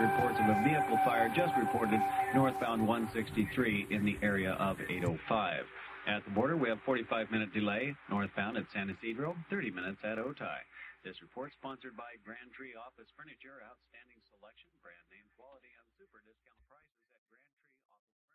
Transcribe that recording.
reports of a vehicle fire just reported northbound 163 in the area of 805. At the border, we have 45-minute delay northbound at San Isidro, 30 minutes at Otay. This report sponsored by Grand Tree Office Furniture. Outstanding selection, brand name quality, and super discount prices at Grand Tree Office Furniture.